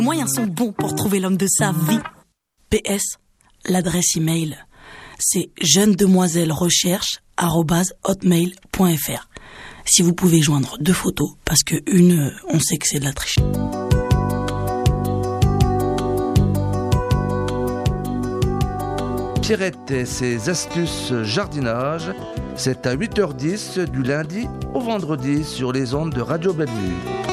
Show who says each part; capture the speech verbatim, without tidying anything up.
Speaker 1: Les moyens sont bons pour trouver l'homme de sa vie. P S, l'adresse email, c'est jeune demoiselle recherche arobase hotmail point f r. Si vous pouvez joindre deux photos, parce que une, on sait que c'est de la triche.
Speaker 2: Pierrette et ses astuces jardinage, c'est à huit heures dix du lundi au vendredi sur les ondes de Radio Bellevue.